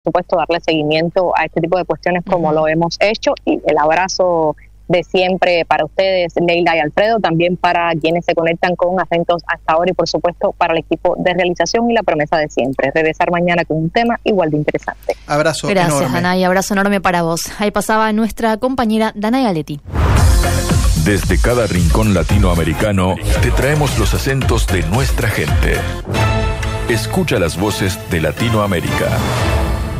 supuesto, darle seguimiento a este tipo de cuestiones como lo hemos hecho, y el abrazo de siempre para ustedes, Leila y Alfredo, también para quienes se conectan con Atentos hasta ahora y por supuesto para el equipo de realización y la promesa de siempre, regresar mañana con un tema igual de interesante. Abrazo Gracias, enorme. Danay, abrazo enorme para vos. Ahí pasaba nuestra compañera Danay Aletti. Desde cada rincón latinoamericano te traemos los acentos de nuestra gente. Escucha las voces de Latinoamérica.